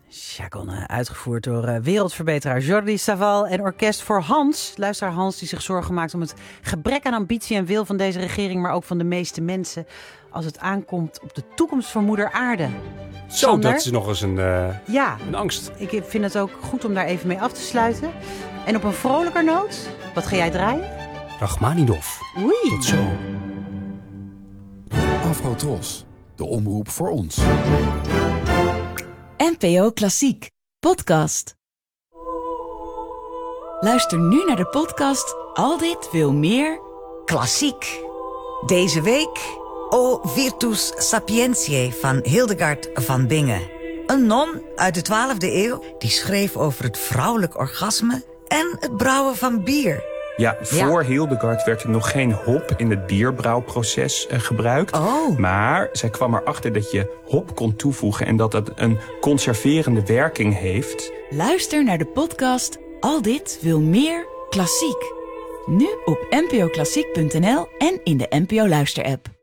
Chaconne, uitgevoerd door wereldverbeteraar Jordi Savall en Orkest voor Hans. Luisteraar Hans die zich zorgen maakt om het gebrek aan ambitie en wil van deze regering, maar ook van de meeste mensen als het aankomt op de toekomst van moeder aarde. Zo, Sander? dat is nog eens een angst. Ik vind het ook goed om daar even mee af te sluiten. En op een vrolijker noot, wat ga jij draaien? Rachmaninov. Oei. Tot zo. Afrotros, de omroep voor ons. NPO Klassiek, podcast. Luister nu naar de podcast Al dit wil meer Klassiek. Deze week O Virtus Sapientiae van Hildegard van Bingen. Een non uit de 12e eeuw die schreef over het vrouwelijk orgasme en het brouwen van bier. Ja, voor Hildegard werd er nog geen hop in het bierbrouwproces gebruikt. Oh. Maar zij kwam erachter dat je hop kon toevoegen en dat dat een conserverende werking heeft. Luister naar de podcast Al dit wil meer Klassiek. Nu op npoklassiek.nl en in de NPO Luister-app.